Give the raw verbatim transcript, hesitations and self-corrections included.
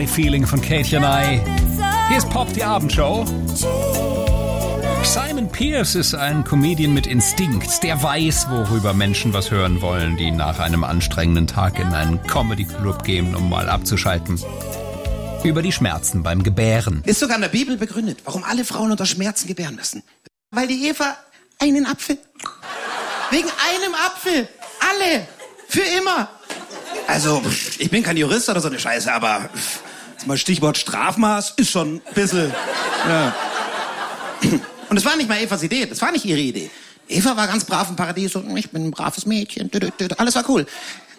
Feeling von Katie und I. Hier ist Pop, die Abendshow. Simon Pierce ist ein Comedian mit Instinkt, der weiß, worüber Menschen was hören wollen, die nach einem anstrengenden Tag in einen Comedy-Club gehen, um mal abzuschalten. Über die Schmerzen beim Gebären. Ist sogar in der Bibel begründet, warum alle Frauen unter Schmerzen gebären müssen. Weil die Eva einen Apfel. Wegen einem Apfel. Alle. Für immer. Also, ich bin kein Jurist oder so eine Scheiße, aber jetzt mal Stichwort Strafmaß ist schon ein bisschen... Ja. Und es war nicht mal Evas Idee, das war nicht ihre Idee. Eva war ganz brav im Paradies und ich bin ein braves Mädchen, alles war cool.